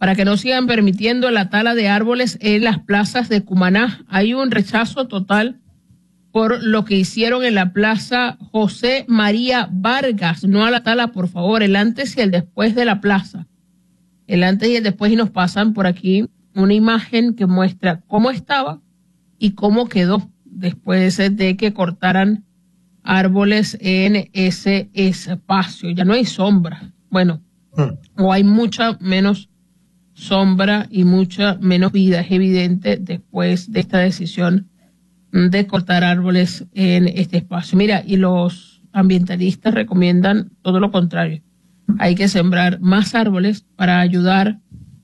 para que no sigan permitiendo la tala de árboles en las plazas de Cumaná. Hay un rechazo total por lo que hicieron en la plaza José María Vargas. No a la tala, por favor, el antes y el después de la plaza. El antes y el después, y nos pasan por aquí una imagen que muestra cómo estaba y cómo quedó después de que cortaran árboles en ese espacio. Ya no hay sombra. Bueno, o hay mucha menos sombra y mucha menos vida, es evidente, después de esta decisión de cortar árboles en este espacio. Mira, y los ambientalistas recomiendan todo lo contrario. Hay que sembrar más árboles para ayudar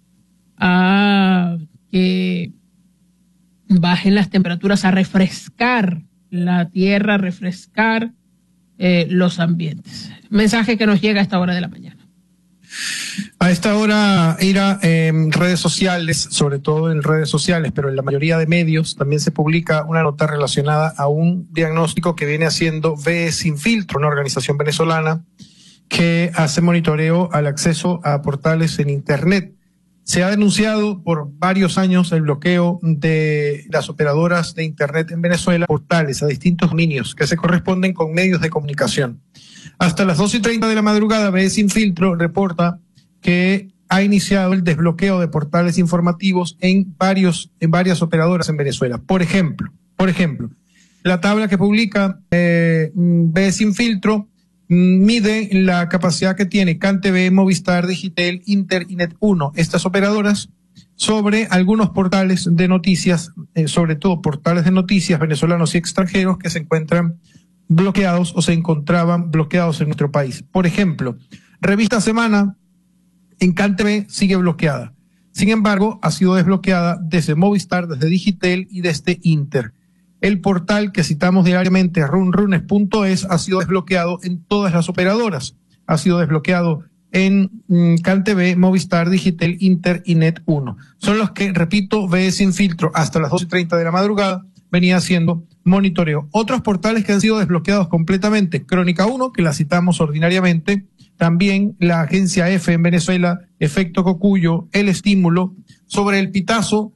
a que bajen las temperaturas, a refrescar la tierra, a refrescar los ambientes. Mensaje que nos llega a esta hora de la mañana. A esta hora, Ira, en redes sociales, sobre todo en redes sociales, pero en la mayoría de medios, también se publica una nota relacionada a un diagnóstico que viene haciendo Ve Sin Filtro, una organización venezolana que hace monitoreo al acceso a portales en Internet. Se ha denunciado por varios años el bloqueo de las operadoras de Internet en Venezuela, portales a distintos dominios que se corresponden con medios de comunicación. Hasta las 2:30 de la madrugada, Ve Sin Filtro reporta que ha iniciado el desbloqueo de portales informativos en varias operadoras en Venezuela. Por ejemplo, la tabla que publica Ve Sin Filtro mide la capacidad que tiene CanTV, Movistar, Digitel, Inter y Net1, estas operadoras, sobre algunos portales de noticias, sobre todo portales de noticias venezolanos y extranjeros que se encuentran bloqueados o se encontraban bloqueados en nuestro país. Por ejemplo, Revista Semana en CanTV sigue bloqueada. Sin embargo, ha sido desbloqueada desde Movistar, desde Digitel y desde Inter. El portal que citamos diariamente, runrunes.es, ha sido desbloqueado en todas las operadoras. Ha sido desbloqueado en CanTV, Movistar, Digitel, Inter y Net1. Son los que, repito, Ve Sin Filtro hasta las 2:30 de la madrugada venía haciendo monitoreo. Otros portales que han sido desbloqueados completamente, Crónica 1, que la citamos ordinariamente, también la agencia F en Venezuela, Efecto Cocuyo, El Estímulo. Sobre el Pitazo